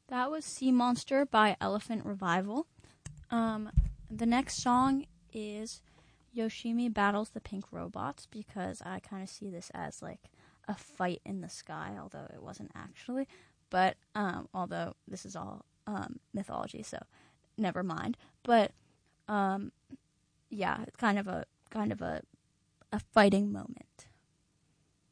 That was Sea Monster by Elephant Revival. The next song is Yoshimi Battles the Pink Robots, because I kind of see this as like a fight in the sky, although it wasn't actually. But although this is all mythology, so never mind. But yeah, it's kind of a fighting moment.